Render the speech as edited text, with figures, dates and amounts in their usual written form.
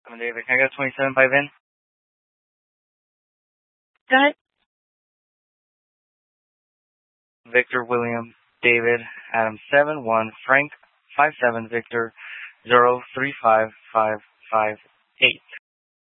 I'm David. Can I get a 27 by VIN? Go ahead. Victor, William, David, Adam 7-1, Frank 5-7, Victor 0355558.